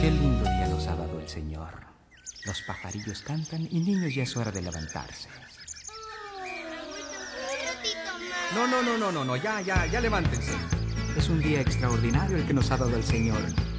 Qué lindo día nos ha dado el Señor. Los pajarillos cantan y niños, ya es hora de levantarse. No, ya levántense. Es un día extraordinario el que nos ha dado el Señor.